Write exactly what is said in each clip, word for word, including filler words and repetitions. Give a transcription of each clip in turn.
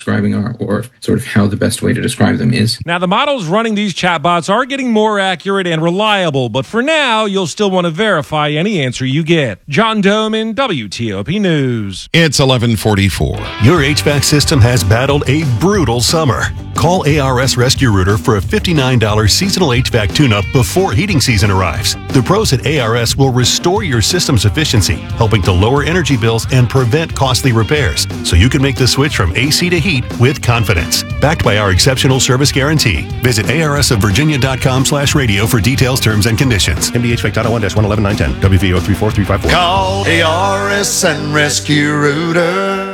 describing are, or sort of how the best way to describe them is. Now, the models running these chatbots are getting more accurate and reliable, but for now, you'll still want to verify any answer you get. John Doman, W T O P News. It's eleven forty-four. Your H V A C system has battled a brutal summer. Call A R S Rescue Rooter for a fifty-nine dollars seasonal H V A C tune-up before heating season arrives. The pros at A R S will restore your system's efficiency, helping to lower energy bills and prevent costly repairs, so you can make the switch from A C to heat with confidence. Backed by our exceptional service guarantee. Visit A R S of Virginia dot com slash radio for details, terms, and conditions. M D H V A C Title one dash one eleven nine ten. W V O three four three five four. Call A R S and Rescue Rooter.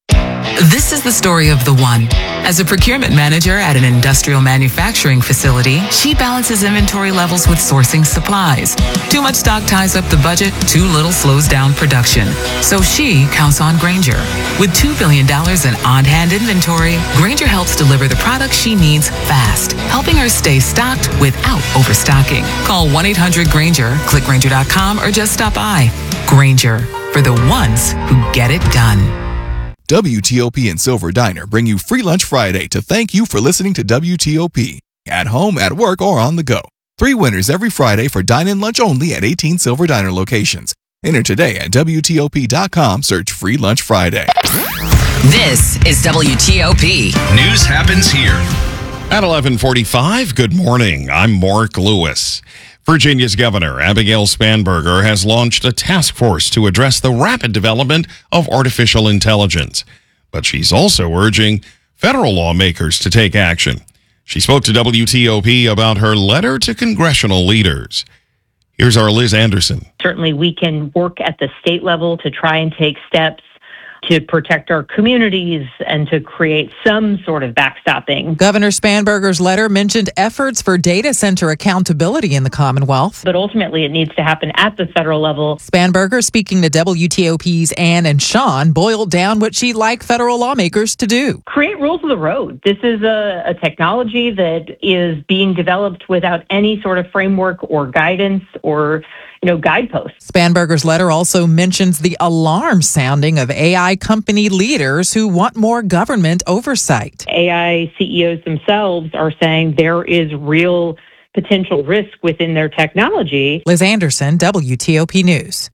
This is the story of the one. As a procurement manager at an industrial manufacturing facility, she balances inventory levels with sourcing supplies. Too much stock ties up the budget, too little slows down production. So she counts on Grainger. With two billion dollars in on-hand inventory, Grainger helps deliver the products she needs fast, helping her stay stocked without overstocking. Call one eight hundred Grainger, click Grainger dot com, or just stop by. Grainger, for the ones who get it done. W T O P and Silver Diner bring you Free Lunch Friday to thank you for listening to W T O P. At home, at work, or on the go. Three winners every Friday for dine-in lunch only at eighteen Silver Diner locations. Enter today at W T O P dot com. Search Free Lunch Friday. This is W T O P. News happens here. At eleven forty-five, good morning. I'm Mark Lewis. Virginia's Governor Abigail Spanberger has launched a task force to address the rapid development of artificial intelligence. But she's also urging federal lawmakers to take action. She spoke to W T O P about her letter to congressional leaders. Here's our Liz Anderson. Certainly we can work at the state level to try and take steps to protect our communities and to create some sort of backstopping. Governor Spanberger's letter mentioned efforts for data center accountability in the Commonwealth. But ultimately, it needs to happen at the federal level. Spanberger, speaking to W T O P's Ann and Sean, boiled down what she'd like federal lawmakers to do. Create rules of the road. This is a, a technology that is being developed without any sort of framework or guidance or you know, guideposts. Spanberger's letter also mentions the alarm sounding of A I company leaders who want more government oversight. A I C E Os themselves are saying there is real potential risk within their technology. Liz Anderson, W T O P News.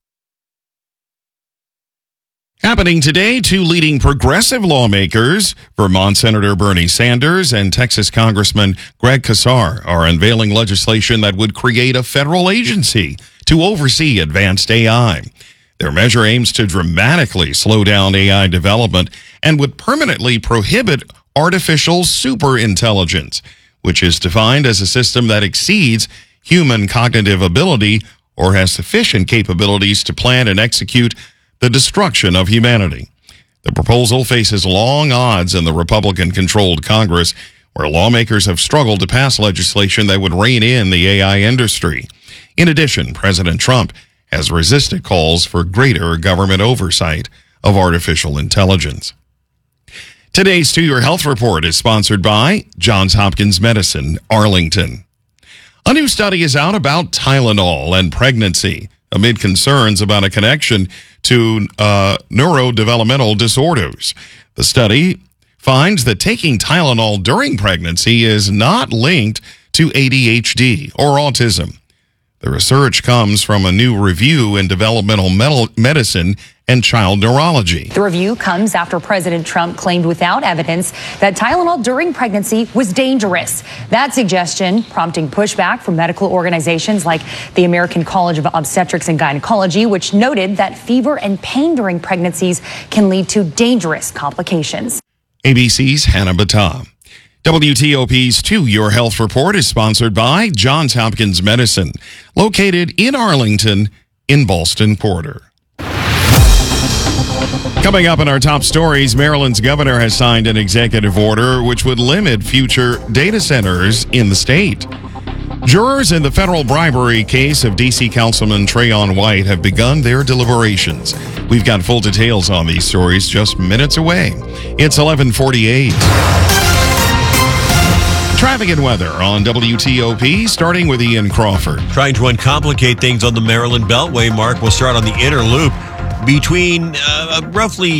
Happening today, two leading progressive lawmakers, Vermont Senator Bernie Sanders and Texas Congressman Greg Casar, are unveiling legislation that would create a federal agency to oversee advanced A I. Their measure aims to dramatically slow down A I development and would permanently prohibit artificial superintelligence, which is defined as a system that exceeds human cognitive ability or has sufficient capabilities to plan and execute the destruction of humanity. The proposal faces long odds in the Republican-controlled Congress, where lawmakers have struggled to pass legislation that would rein in the A I industry. In addition, President Trump has resisted calls for greater government oversight of artificial intelligence. Today's To Your Health Report is sponsored by Johns Hopkins Medicine, Arlington. A new study is out about Tylenol and pregnancy, amid concerns about a connection to uh, neurodevelopmental disorders. The study finds that taking Tylenol during pregnancy is not linked to A D H D or autism. The research comes from a new review in developmental medicine and child neurology. The review comes after President Trump claimed without evidence that Tylenol during pregnancy was dangerous. That suggestion prompting pushback from medical organizations like the American College of Obstetrics and Gynecology, which noted that fever and pain during pregnancies can lead to dangerous complications. A B C's Hannah Battah. W T O P's To Your Health Report is sponsored by Johns Hopkins Medicine, located in Arlington in Ballston Porter. Coming up in our top stories, Maryland's governor has signed an executive order which would limit future data centers in the state. Jurors in the federal bribery case of D C Councilman Trayon White have begun their deliberations. We've got full details on these stories just minutes away. It's eleven forty-eight. Traffic and weather on W T O P, starting with Ian Crawford. Trying to uncomplicate things on the Maryland Beltway, Mark. We'll start on the inner loop between uh, roughly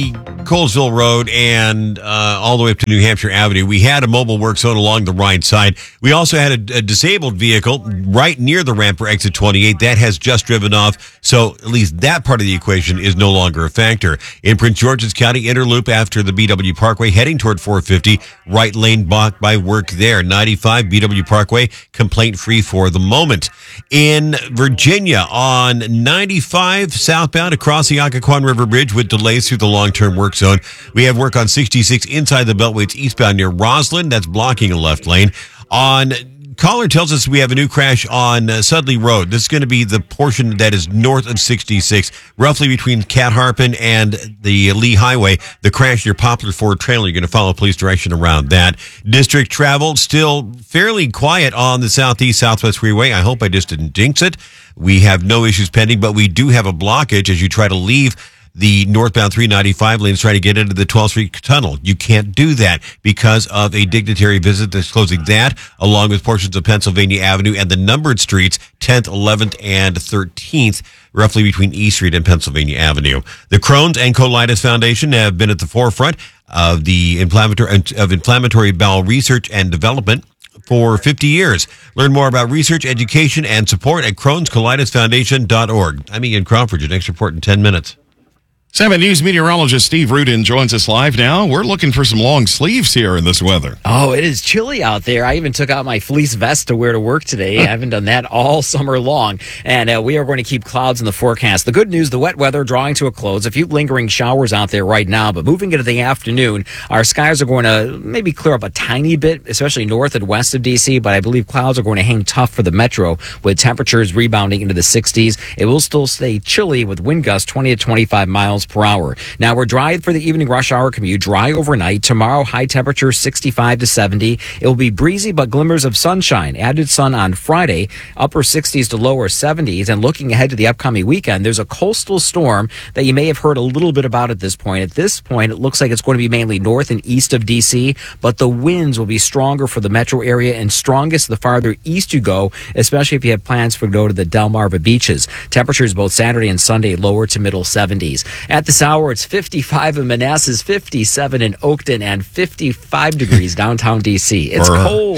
Colesville Road and uh, all the way up to New Hampshire Avenue. We had a mobile work zone along the right side. We also had a, a disabled vehicle right near the ramp for exit twenty-eight. That has just driven off, so at least that part of the equation is no longer a factor. In Prince George's County, Interloop after the B W Parkway, heading toward four fifty, right lane blocked by work there. ninety-five B W Parkway, complaint-free for the moment. In Virginia, on ninety-five southbound across the Occoquan River Bridge with delays through the long-term work zone. We have work on sixty-six inside the Beltway. It's eastbound near Roslyn. That's blocking a left lane. On caller tells us we have a new crash on uh, Sudley Road. This is going to be the portion that is north of sixty-six, roughly between Cat Harpin and the Lee Highway. The crash near Poplar Ford Trailer. You're going to follow police direction around that. District travel still fairly quiet on the Southeast Southwest Freeway. I hope I just didn't jinx it. We have no issues pending, but we do have a blockage as you try to leave the northbound three ninety-five lanes trying to get into the twelfth Street Tunnel. You can't do that because of a dignitary visit that's closing that, along with portions of Pennsylvania Avenue and the numbered streets, tenth, eleventh, and thirteenth, roughly between E Street and Pennsylvania Avenue. The Crohn's and Colitis Foundation have been at the forefront of the inflammatory of inflammatory bowel research and development for fifty years. Learn more about research, education, and support at crohns colitis foundation dot org. I'm Ian Crawford. Your next report in ten minutes. seven News meteorologist Steve Rudin joins us live now. We're looking for some long sleeves here in this weather. Oh, it is chilly out there. I even took out my fleece vest to wear to work today. I haven't done that all summer long. And uh, we are going to keep clouds in the forecast. The good news, the wet weather drawing to a close. A few lingering showers out there right now, but moving into the afternoon, our skies are going to maybe clear up a tiny bit, especially north and west of D C, but I believe clouds are going to hang tough for the metro with temperatures rebounding into the sixties. It will still stay chilly with wind gusts twenty to twenty-five miles per hour. Now we're dry for the evening rush hour commute, dry overnight. Tomorrow, high temperature sixty-five to seventy. It will be breezy but glimmers of sunshine. Added sun on Friday, upper sixties to lower seventies. And looking ahead to the upcoming weekend, there's a coastal storm that you may have heard a little bit about at this point. At this point, it looks like it's going to be mainly north and east of D C, but the winds will be stronger for the metro area and strongest the farther east you go, especially if you have plans for go to the Delmarva beaches. Temperatures both Saturday and Sunday lower to middle seventies. At this hour, it's fifty-five in Manassas, fifty-seven in Oakton, and fifty-five degrees downtown D C. It's Brr. cold.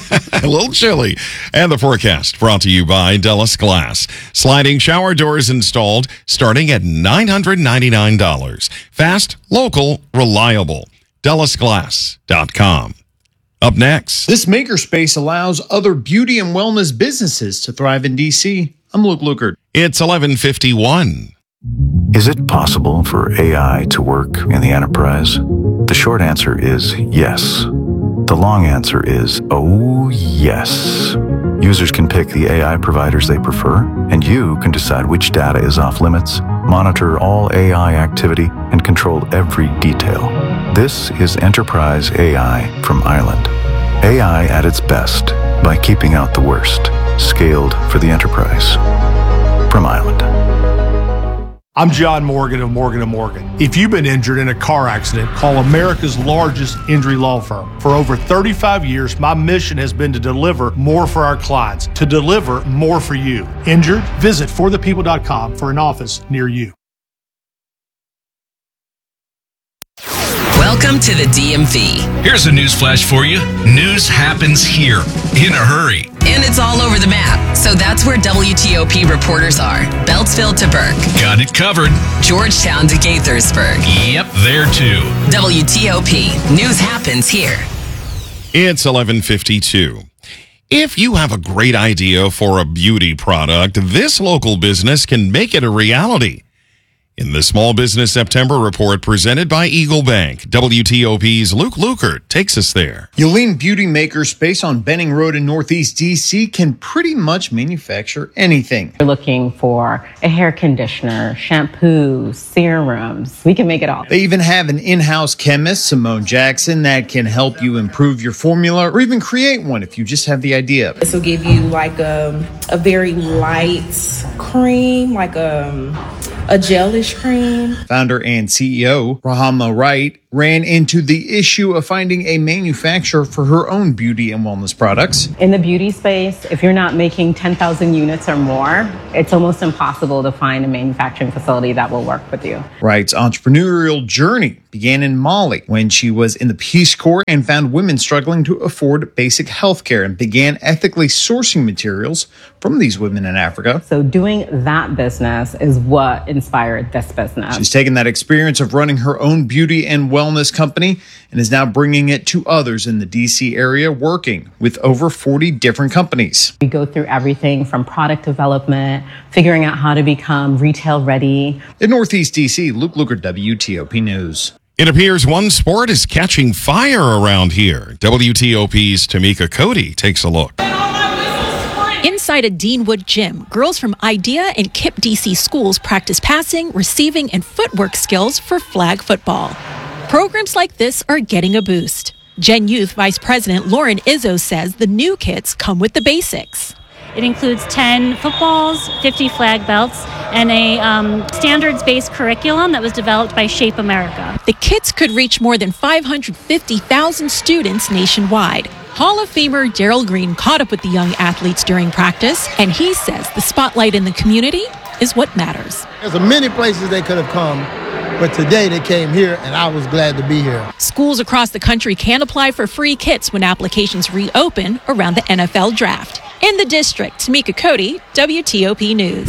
A little chilly. And the forecast brought to you by Dellis Glass. Sliding shower doors installed starting at nine hundred ninety-nine dollars. Fast, local, reliable. Dellis Glass dot com. Up next. This makerspace allows other beauty and wellness businesses to thrive in D C. I'm Luke Lukert. It's eleven fifty-one. Is it possible for A I to work in the enterprise? The short answer is yes. The long answer is, oh yes. Users can pick the A I providers they prefer, and you can decide which data is off limits, monitor all A I activity, and control every detail. This is Enterprise A I from Island. A I at its best by keeping out the worst. Scaled for the enterprise. From Island. I'm John Morgan of Morgan and Morgan. If you've been injured in a car accident, call America's largest injury law firm. For over thirty-five years, my mission has been to deliver more for our clients, to deliver more for you. Injured? Visit for the people dot com for an office near you. Welcome to the D M V. Here's a news flash for you. News happens here in a hurry. And it's all over the map. So that's where W T O P reporters are. Beltsville to Burke. Got it covered. Georgetown to Gaithersburg. Yep, there too. W T O P. News happens here. It's eleven fifty-two. If you have a great idea for a beauty product, this local business can make it a reality. In the Small Business September report presented by Eagle Bank, W T O P's Luke Lukert takes us there. Yulene Beauty Makerspace on Benning Road in Northeast D C can pretty much manufacture anything. You're looking for a hair conditioner, shampoo, serums. We can make it all. They even have an in-house chemist, Simone Jackson, that can help you improve your formula or even create one if you just have the idea. This will give you like a, a very light cream, like a, a gelish cream. Founder and C E O Rahama Wright ran into the issue of finding a manufacturer for her own beauty and wellness products. In the beauty space, if you're not making ten thousand units or more, it's almost impossible to find a manufacturing facility that will work with you. Wright's entrepreneurial journey began in Mali when she was in the Peace Corps and found women struggling to afford basic health care and began ethically sourcing materials from these women in Africa. So doing that business is what inspired this business. She's taken that experience of running her own beauty and wellness company and is now bringing it to others in the D C area, working with over forty different companies. We go through everything from product development, figuring out how to become retail ready. In Northeast D C, Luke Luker, W T O P News. It appears one sport is catching fire around here. W T O P's Tamika Cody takes a look. Inside a Deanwood gym, girls from IDEA and K I P D C schools practice passing, receiving, and footwork skills for flag football. Programs like this are getting a boost. Gen Youth Vice President Lauren Izzo says the new kits come with the basics. It includes ten footballs, fifty flag belts, and a um, standards-based curriculum that was developed by Shape America. The kits could reach more than five hundred fifty thousand students nationwide. Hall of Famer Darryl Green caught up with the young athletes during practice, and he says the spotlight in the community is what matters. There's many places they could have come, but today they came here, and I was glad to be here. Schools across the country can apply for free kits when applications reopen around the N F L draft. In the district, Tamika Cody, W T O P News.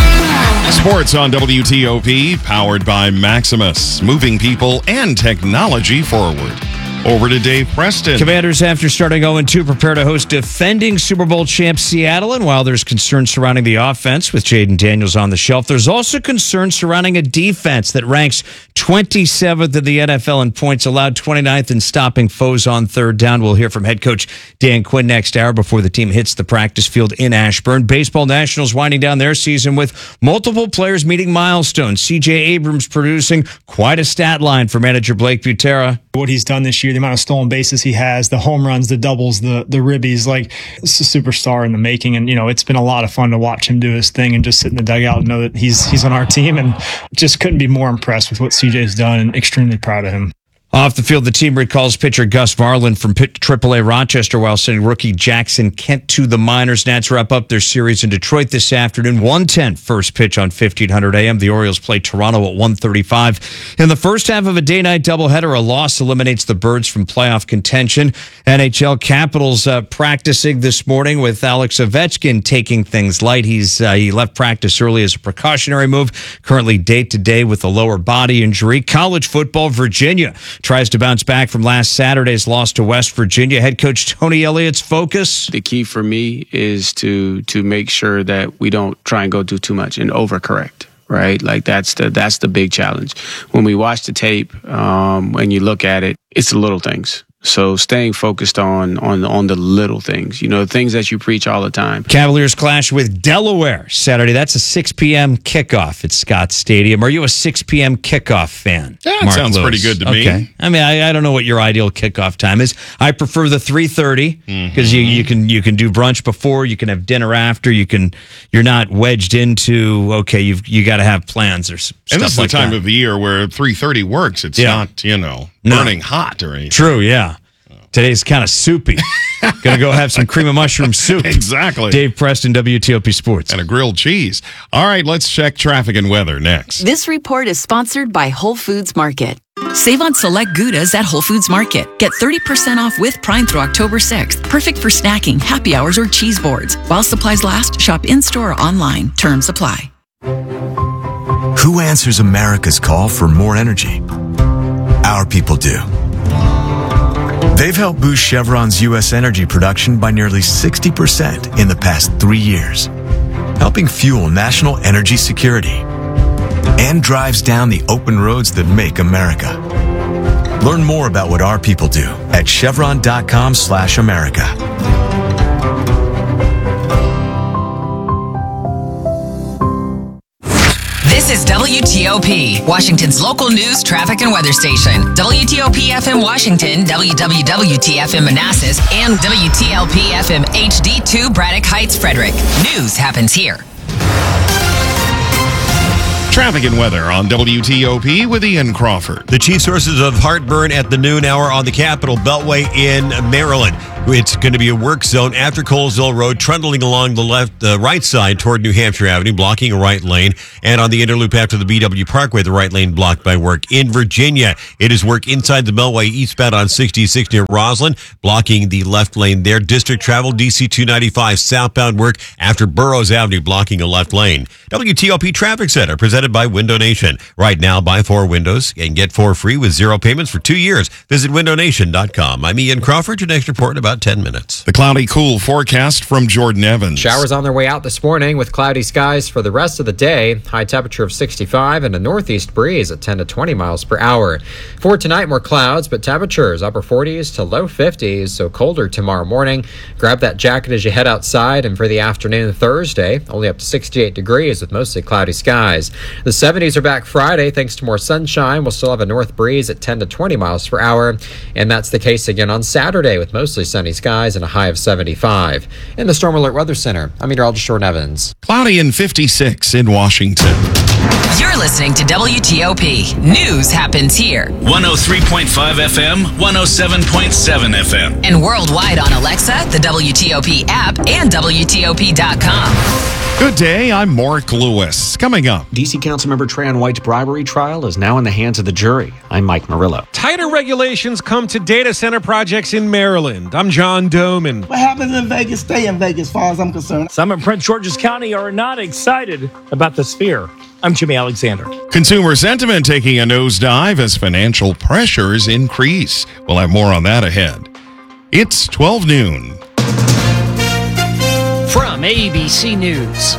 Sports on W T O P, powered by Maximus, moving people and technology forward. Over to Dave Preston. Commanders, after starting oh and two, prepare to host defending Super Bowl champ Seattle. And while there's concern surrounding the offense with Jaden Daniels on the shelf, there's also concern surrounding a defense that ranks twenty-seventh in the N F L in points allowed, twenty-ninth in stopping foes on third down. We'll hear from head coach Dan Quinn next hour before the team hits the practice field in Ashburn. Baseball Nationals winding down their season with multiple players meeting milestones. C J Abrams producing quite a stat line for manager Blake Butera. What he's done this year, the amount of stolen bases he has, the home runs, the doubles, the the ribbies, like it's a superstar in the making. And, you know, it's been a lot of fun to watch him do his thing and just sit in the dugout and know that he's he's on our team, and just couldn't be more impressed with what C J's done and extremely proud of him. Off the field, the team recalls pitcher Gus Varland from triple A Rochester while sending rookie Jackson Kent to the minors. Nats wrap up their series in Detroit this afternoon. one ten first pitch on fifteen hundred A M. The Orioles play Toronto at one thirty-five. In the first half of a day-night doubleheader, a loss eliminates the Birds from playoff contention. N H L Capitals uh, practicing this morning with Alex Ovechkin taking things light. He's uh, he left practice early as a precautionary move. Currently day-to-day with a lower body injury. College football, Virginia tries to bounce back from last Saturday's loss to West Virginia. Head coach Tony Elliott's focus. The key for me is to to make sure that we don't try and go do too much and overcorrect. Right, like that's the that's the big challenge. When we watch the tape, um, when you look at it, it's the little things. So staying focused on on on the little things, you know, the things that you preach all the time. Cavaliers clash with Delaware Saturday. That's a six p.m. kickoff at Scott Stadium. Are you a six p.m. kickoff fan? Yeah, it sounds Lewis? pretty good to okay. me. I mean, I, I don't know what your ideal kickoff time is. I prefer the three thirty because mm-hmm. you, you can you can do brunch before, you can have dinner after, you can you're not wedged into okay, you've you got to have plans or stuff like that. And this is the time of the year where three thirty works. It's yeah. not, you know, burning no. hot or anything. True, yeah. Today's kind of soupy. Gonna go have some cream of mushroom soup. Exactly. Dave Preston, W T O P Sports. And a grilled cheese. All right, let's check traffic and weather next. This report is sponsored by Whole Foods Market. Save on select Goudas at Whole Foods Market. Get thirty percent off with Prime through October sixth. Perfect for snacking, happy hours, or cheese boards. While supplies last, shop in-store or online. Terms apply. Who answers America's call for more energy? Our people do. They've helped boost Chevron's U S energy production by nearly sixty percent in the past three years, helping fuel national energy security, and drives down the open roads that make America. Learn more about what our people do at chevron.com slash America. This is W T O P, Washington's local news, traffic, and weather station. W T O P F M Washington, W W W T F M Manassas, and W T L P F M H D two Braddock Heights, Frederick. News happens here. Traffic and weather on W T O P with Ian Crawford. The chief sources of heartburn at the noon hour on the Capitol Beltway in Maryland. It's going to be a work zone after Colesville Road, trundling along the left, the right side toward New Hampshire Avenue, blocking a right lane. And on the Interloop after the B W Parkway, the right lane blocked by work. In Virginia, it is work inside the Beltway eastbound on sixty-six near Roslyn, blocking the left lane there. District travel, D C two ninety-five southbound work after Burroughs Avenue, blocking a left lane. W T O P Traffic Center, presented by Window Nation. Right now, buy four windows and get four free with zero payments for two years. Visit window nation dot com. I'm Ian Crawford. Your next report in about ten minutes. The cloudy, cool forecast from Jordan Evans. Showers on their way out this morning with cloudy skies for the rest of the day. High temperature of sixty-five and a northeast breeze at ten to twenty miles per hour. For tonight, more clouds, but temperatures upper forties to low fifties, so colder tomorrow morning. Grab that jacket as you head outside, and for the afternoon Thursday, only up to sixty-eight degrees with mostly cloudy skies. The seventies are back Friday thanks to more sunshine. We'll still have a north breeze at ten to twenty miles per hour, and that's the case again on Saturday with mostly sunny skies and a high of seventy-five. In the Storm Alert Weather Center, I'm meteorologist Jordan Evans. Cloudy and fifty-six in Washington. You're listening to W T O P. News happens here. one oh three point five F M, one oh seven point seven F M. And worldwide on Alexa, the W T O P app, and W T O P dot com. Good day, I'm Mark Lewis. Coming up, D C Councilmember Trayon White's bribery trial is now in the hands of the jury. I'm Mike Murillo. Tighter regulations come to data center projects in Maryland. I'm John Doman. What happens in Vegas, stay in Vegas, as far as I'm concerned. Some in Prince George's County are not excited about the Sphere. I'm Jimmy Alexander. Consumer sentiment taking a nosedive as financial pressures increase. We'll have more on that ahead. It's twelve noon. From A B C News,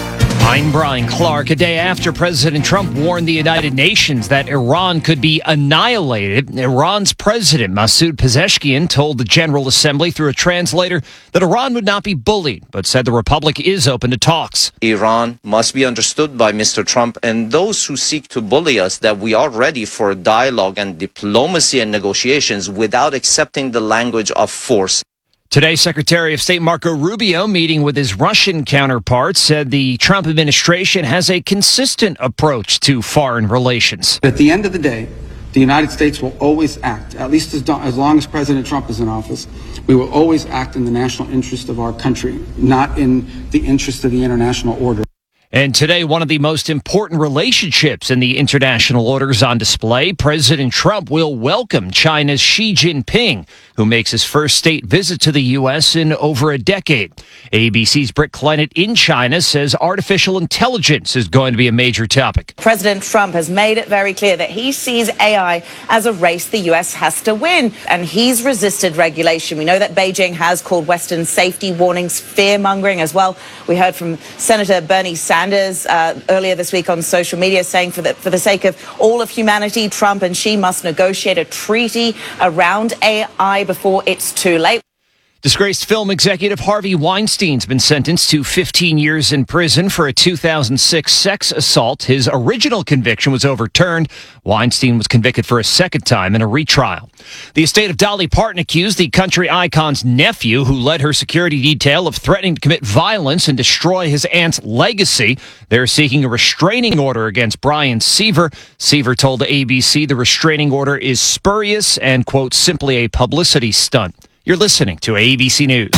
I'm Brian Clark. A day after President Trump warned the United Nations that Iran could be annihilated, Iran's President Masoud Pezeshkian told the General Assembly through a translator that Iran would not be bullied, but said the Republic is open to talks. Iran must be understood by Mister Trump and those who seek to bully us that we are ready for dialogue and diplomacy and negotiations without accepting the language of force. Today, Secretary of State Marco Rubio, meeting with his Russian counterpart, said the Trump administration has a consistent approach to foreign relations. At the end of the day, the United States will always act, at least as, as long as President Trump is in office, we will always act in the national interest of our country, not in the interest of the international order. And today, one of the most important relationships in the international order is on display. President Trump will welcome China's Xi Jinping, who makes his first state visit to the U S in over a decade. A B C's Britt Clennett in China says artificial intelligence is going to be a major topic. President Trump has made it very clear that he sees A I as a race the U S has to win, and he's resisted regulation. We know that Beijing has called Western safety warnings fear-mongering as well. We heard from Senator Bernie Sanders Uh, earlier this week on social media saying for the, for the sake of all of humanity, Trump and Xi must negotiate a treaty around A I before it's too late. Disgraced film executive Harvey Weinstein's been sentenced to fifteen years in prison for a two thousand six sex assault. His original conviction was overturned. Weinstein was convicted for a second time in a retrial. The estate of Dolly Parton accused the country icon's nephew, who led her security detail, of threatening to commit violence and destroy his aunt's legacy. They're seeking a restraining order against Brian Seaver. Seaver told A B C the restraining order is spurious and, quote, simply a publicity stunt. You're listening to A B C News.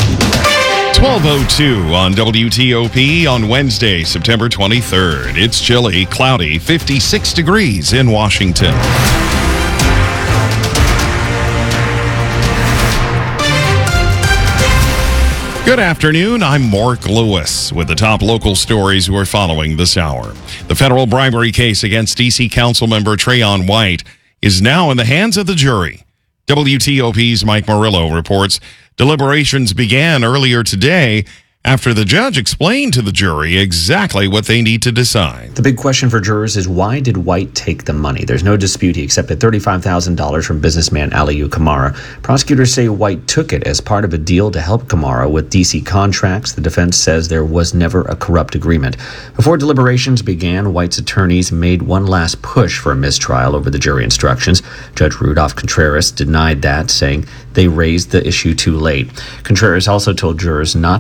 twelve oh two on W T O P on Wednesday, September twenty-third. It's chilly, cloudy, fifty-six degrees in Washington. Good afternoon, I'm Mark Lewis with the top local stories we're following this hour. The federal bribery case against D C Councilmember Trayon White is now in the hands of the jury. W T O P's Mike Murillo reports deliberations began earlier today after the judge explained to the jury exactly what they need to decide. The big question for jurors is, why did White take the money? There's no dispute he accepted thirty-five thousand dollars from businessman Aliyu Kamara. Prosecutors say White took it as part of a deal to help Kamara with D C contracts. The defense says there was never a corrupt agreement. Before deliberations began, White's attorneys made one last push for a mistrial over the jury instructions. Judge Rudolph Contreras denied that, saying they raised the issue too late. Contreras also told jurors not to consider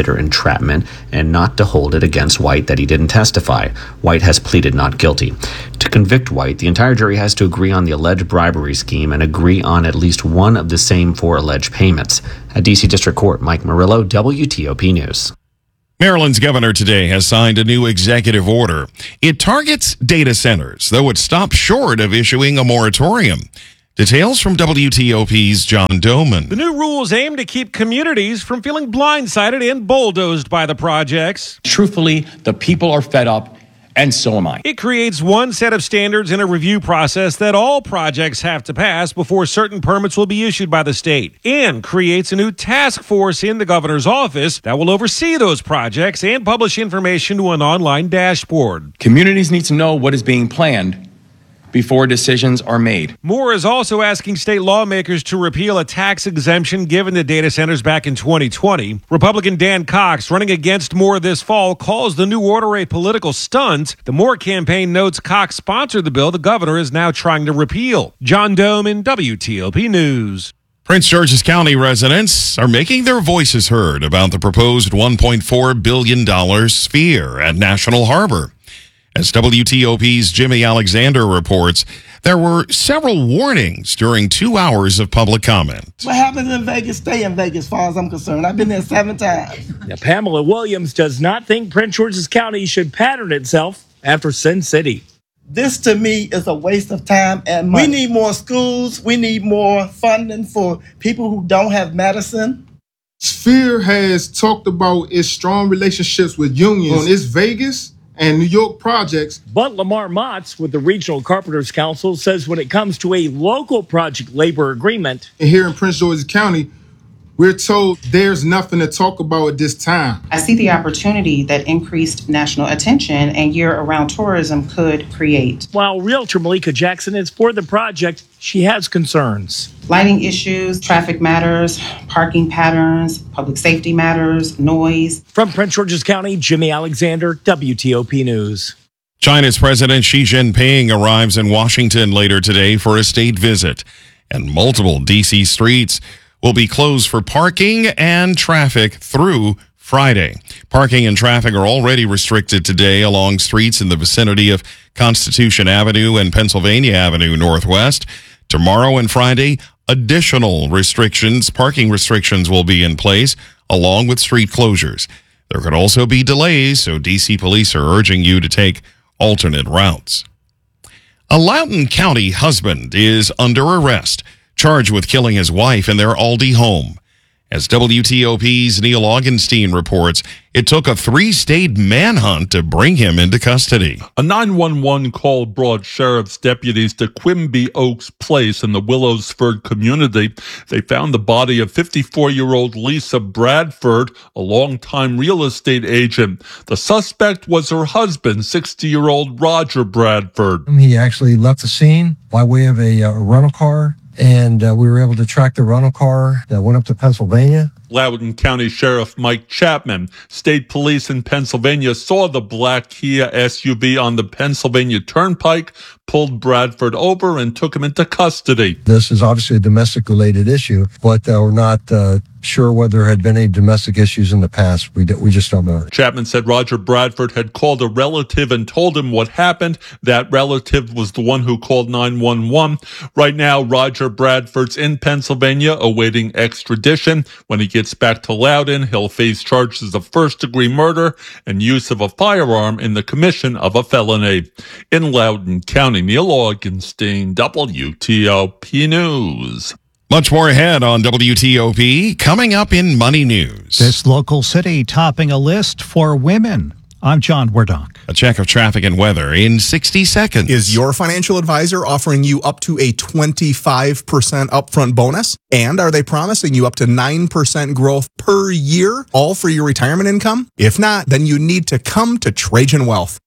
consider entrapment and not to hold it against White that he didn't testify. White has pleaded not guilty. To convict White, the entire jury has to agree on the alleged bribery scheme and agree on at least one of the same four alleged payments. At D C District Court, Mike Murillo, W T O P News. Maryland's governor today has signed a new executive order. It targets data centers, though it stopped short of issuing a moratorium. Details from W T O P's John Doman. The new rules aim to keep communities from feeling blindsided and bulldozed by the projects. Truthfully, the people are fed up, and so am I. It creates one set of standards in a review process that all projects have to pass before certain permits will be issued by the state, and creates a new task force in the governor's office that will oversee those projects and publish information to an online dashboard. Communities need to know what is being planned before decisions are made. Moore is also asking state lawmakers to repeal a tax exemption given to data centers back in twenty twenty. Republican Dan Cox, running against Moore this fall, calls the new order a political stunt. The Moore campaign notes Cox sponsored the bill the governor is now trying to repeal. John Doman, W T O P News. Prince George's County residents are making their voices heard about the proposed one point four billion dollars sphere at National Harbor. As W T O P's Jimmy Alexander reports, there were several warnings during two hours of public comment. What happens in Vegas, stay in Vegas, as far as I'm concerned. I've been there seven times. Now, Pamela Williams does not think Prince George's County should pattern itself after Sin City. This, to me, is a waste of time and money. We need more schools. We need more funding for people who don't have medicine. Sphere has talked about its strong relationships with unions on its Vegas and New York projects. But Lamar Motts with the Regional Carpenters Council says when it comes to a local project labor agreement, and here in Prince George's County, we're told there's nothing to talk about at this time. I see the opportunity that increased national attention and year-around tourism could create. While Realtor Malika Jackson is for the project, she has concerns. Lighting issues, traffic matters, parking patterns, public safety matters, noise. From Prince George's County, Jimmy Alexander, W T O P News. China's President Xi Jinping arrives in Washington later today for a state visit, and multiple D C streets will be closed for parking and traffic through Friday. Parking and traffic are already restricted today along streets in the vicinity of Constitution Avenue and Pennsylvania Avenue Northwest. Tomorrow and Friday, additional restrictions, parking restrictions will be in place, along with street closures. There could also be delays, so D C police are urging you to take alternate routes. A Loudoun County husband is under arrest, charged with killing his wife in their Aldi home. As W T O P's Neil Augenstein reports, it took a three-state manhunt to bring him into custody. A nine one one call brought sheriff's deputies to Quimby Oaks Place in the Willowsford community. They found the body of fifty-four-year-old Lisa Bradford, a longtime real estate agent. The suspect was her husband, sixty-year-old Roger Bradford. He actually left the scene by way of a, a rental car. And uh, we were able to track the rental car that went up to Pennsylvania. Loudoun County Sheriff Mike Chapman. State police in Pennsylvania saw the black Kia S U V on the Pennsylvania Turnpike, pulled Bradford over, and took him into custody. This is obviously a domestic-related issue, but uh, we're not uh, sure whether there had been any domestic issues in the past. We, we just don't know. Chapman said Roger Bradford had called a relative and told him what happened. That relative was the one who called nine one one. Right now, Roger Bradford's in Pennsylvania awaiting extradition. When he gets back to Loudoun, he'll face charges of first-degree murder and use of a firearm in the commission of a felony. In Loudoun County, Neil Augenstein, W T O P News. Much more ahead on W T O P, coming up in Money News. This local city topping a list for women. I'm John Wardock. A check of traffic and weather in sixty seconds. Is your financial advisor offering you up to a twenty-five percent upfront bonus? And are they promising you up to nine percent growth per year, all for your retirement income? If not, then you need to come to Trajan Wealth.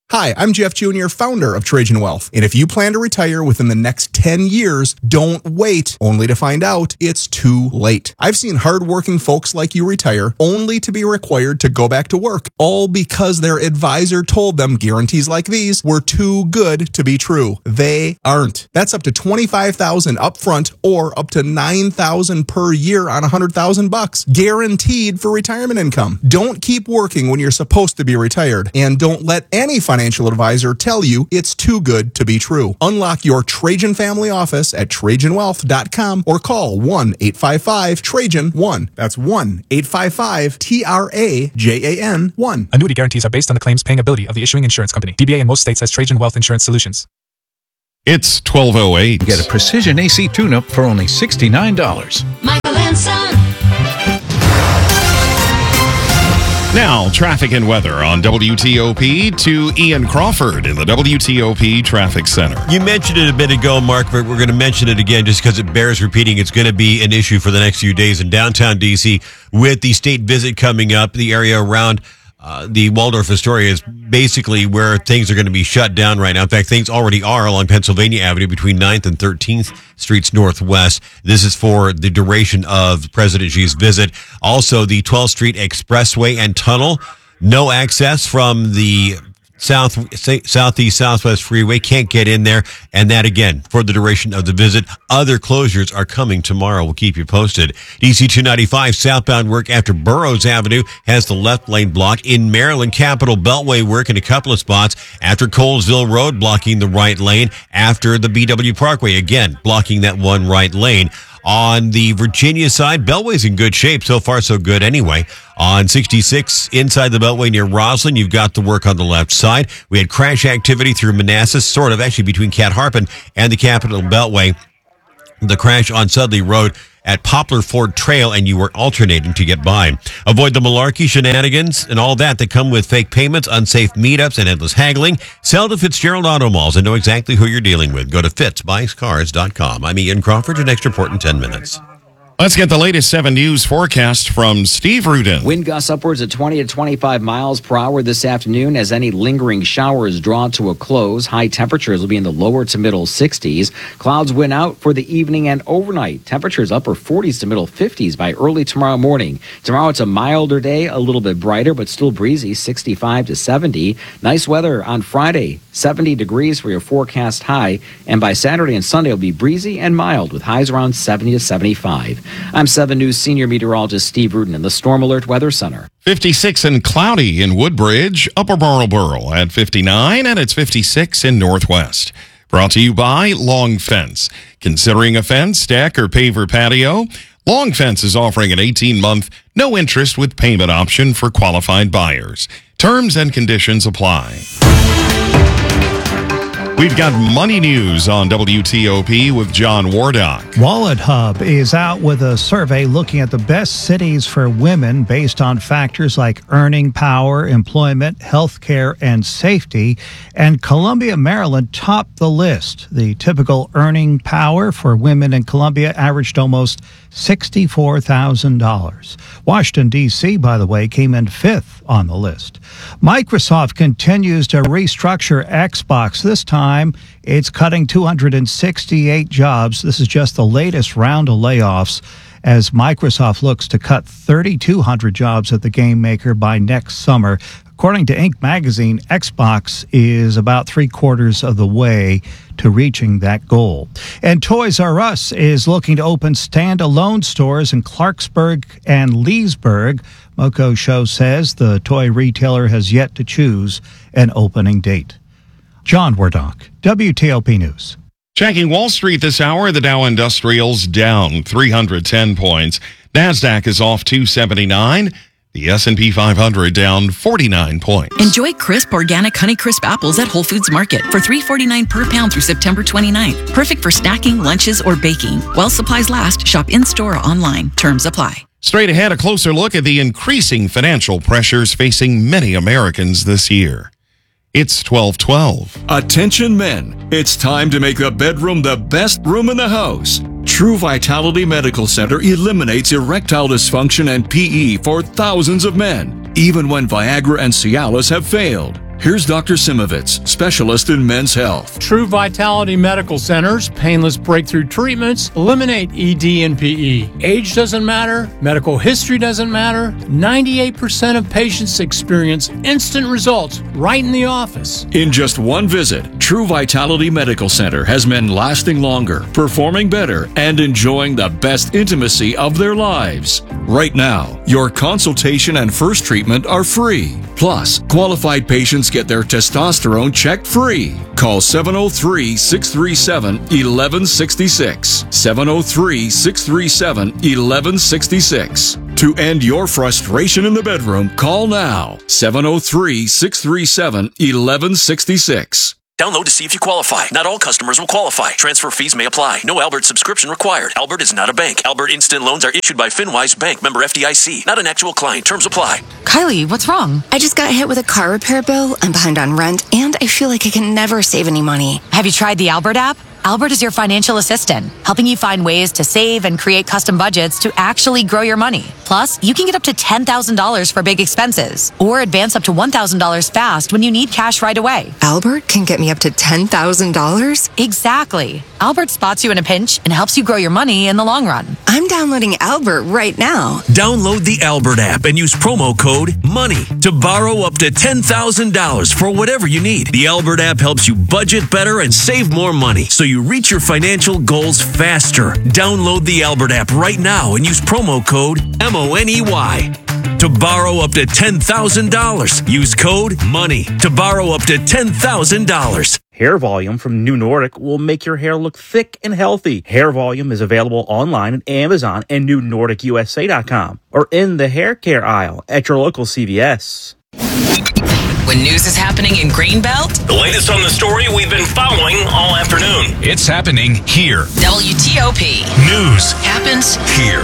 Hi, I'm Jeff Junior, founder of Trajan Wealth. And if you plan to retire within the next ten years, don't wait only to find out it's too late. I've seen hardworking folks like you retire only to be required to go back to work, all because their advisor told them guarantees like these were too good to be true. They aren't. That's up to twenty-five thousand dollars upfront or up to nine thousand dollars per year on one hundred thousand bucks, guaranteed for retirement income. Don't keep working when you're supposed to be retired, and don't let any financial Financial advisor tell you it's too good to be true. Unlock your Trajan family office at Trajan Wealth dot com or call one eight five five Trajan one. That's one eight five five T R A J A N one. Annuity guarantees are based on the claims paying ability of the issuing insurance company. D B A in most states has Trajan Wealth Insurance Solutions. It's twelve oh eight. Get a precision A C tune-up for only sixty-nine dollars. Michael and Son. Now, traffic and weather on W T O P to Ian Crawford in the W T O P Traffic Center. You mentioned it a bit ago, Mark, but we're going to mention it again just because it bears repeating. It's going to be an issue for the next few days in downtown D C with the state visit coming up. The area around uh, the Waldorf Astoria is basically where things are going to be shut down right now. In fact, things already are along Pennsylvania Avenue between ninth and thirteenth Streets Northwest. This is for the duration of President Xi's visit. Also, the twelfth Street Expressway and Tunnel, no access from the south, southeast, southwest freeway. Can't get in there. And that, again, for the duration of the visit. Other closures are coming tomorrow. We'll keep you posted. D C two ninety-five southbound work after Burroughs Avenue has the left lane blocked. In Maryland, Capitol Beltway work in a couple of spots after Colesville Road blocking the right lane after the B W Parkway, again, blocking that one right lane. On the Virginia side, Beltway's in good shape. So far, so good anyway. On sixty-six, inside the Beltway near Roslyn, you've got the work on the left side. We had crash activity through Manassas, sort of actually between Cat Harpin and the Capitol Beltway. The crash on Sudley Road at Poplar Ford Trail, and you were alternating to get by. Avoid the malarkey, shenanigans, and all that that come with fake payments, unsafe meetups, and endless haggling. Sell to Fitzgerald Auto Malls and know exactly who you're dealing with. Go to fitz buys cars dot com. I'm Ian Crawford. Your next report in ten minutes. Let's get the latest seven News forecast from Steve Rudin. Wind gusts upwards of twenty to twenty-five miles per hour this afternoon as any lingering showers draw to a close. High temperatures will be in the lower to middle sixties. Clouds win out for the evening and overnight. Temperatures upper forties to middle fifties by early tomorrow morning. Tomorrow it's a milder day, a little bit brighter, but still breezy, sixty-five to seventy. Nice weather on Friday, seventy degrees for your forecast high. And by Saturday and Sunday, it'll be breezy and mild with highs around seventy to seventy-five. I'm seven News senior meteorologist Steve Rudin in the Storm Alert Weather Center. fifty-six and cloudy in Woodbridge, Upper Marlboro at fifty-nine, and it's fifty-six in Northwest. Brought to you by Long Fence. Considering a fence, deck, or paver patio? Long Fence is offering an eighteen-month, no-interest with payment option for qualified buyers. Terms and conditions apply. We've got money news on W T O P with John Wardock. Wallet Hub is out with a survey looking at the best cities for women based on factors like earning power, employment, health care, and safety. And Columbia, Maryland topped the list. The typical earning power for women in Columbia averaged almost sixty-four thousand dollars. Washington, D C, by the way, came in fifth on the list. Microsoft continues to restructure Xbox. This time, it's cutting two hundred sixty-eight jobs. This is just the latest round of layoffs as Microsoft looks to cut three thousand two hundred jobs at the game maker by next summer. According to Inc magazine, Xbox is about three quarters of the way to reaching that goal. And Toys R Us is looking to open standalone stores in Clarksburg and Leesburg. Moco Show says the toy retailer has yet to choose an opening date. John Wardock, W T O P News. Checking Wall Street this hour, the Dow Industrials down three hundred ten points. NASDAQ is off two seventy-nine. The S and P five hundred down forty-nine points. Enjoy crisp, organic Honeycrisp apples at Whole Foods Market for three forty-nine per pound through September twenty-ninth. Perfect for snacking, lunches, or baking. While supplies last, shop in-store or online. Terms apply. Straight ahead, a closer look at the increasing financial pressures facing many Americans this year. It's twelve twelve. Attention men, it's time to make the bedroom the best room in the house. True Vitality Medical Center eliminates erectile dysfunction and P E for thousands of men, even when Viagra and Cialis have failed. Here's Doctor Simovitz, specialist in men's health. True Vitality Medical Center's painless breakthrough treatments eliminate E D and P E. Age doesn't matter. Medical history doesn't matter. ninety-eight percent of patients experience instant results right in the office. In just one visit, True Vitality Medical Center has men lasting longer, performing better, and enjoying the best intimacy of their lives. Right now, your consultation and first treatment are free. Plus, qualified patients get their testosterone checked free. Call seven oh three, six three seven, one one six six. seven oh three, six three seven, one one six six. To end your frustration in the bedroom, call now. seven oh three, six three seven, one one six six. Download to see if you qualify. Not all customers will qualify. Transfer fees may apply. No Albert subscription required. Albert is not a bank. Albert Instant Loans are issued by FinWise Bank, member F D I C. Not an actual client. Terms apply. Kylie, what's wrong? I just got hit with a car repair bill. I'm behind on rent, and I feel like I can never save any money. Have you tried the Albert app? Albert is your financial assistant, helping you find ways to save and create custom budgets to actually grow your money. Plus, you can get up to ten thousand dollars for big expenses, or advance up to one thousand dollars fast when you need cash right away. Albert can get me up to ten thousand dollars? Exactly. Albert spots you in a pinch and helps you grow your money in the long run. I'm downloading Albert right now. Download the Albert app and use promo code MONEY to borrow up to ten thousand dollars for whatever you need. The Albert app helps you budget better and save more money, so you reach your financial goals faster. Download the Albert app right now and use promo code M O N E Y to borrow up to ten thousand dollars. Use code MONEY to borrow up to ten thousand dollars. Hair Volume from New Nordic will make your hair look thick and healthy. Hair Volume is available online at Amazon and new nordic u s a dot com or in the hair care aisle at your local C V S. When news is happening in Greenbelt, The latest on the story we've been following all afternoon. It's happening here. W T O P News happens here.